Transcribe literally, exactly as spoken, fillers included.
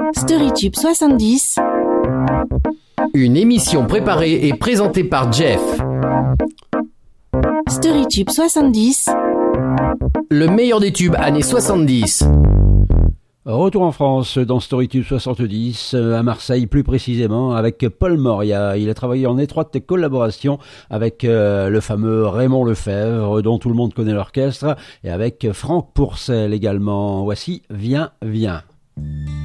Storytube soixante-dix. Une émission préparée et présentée par Jeff. Storytube soixante-dix. Le meilleur des tubes années soixante-dix. Retour en France dans Storytube soixante-dix, à Marseille plus précisément, avec Paul Moria. Il a travaillé en étroite collaboration avec euh, le fameux Raymond Lefebvre, dont tout le monde connaît l'orchestre, et avec Franck Pourcel également. Voici Viens, viens.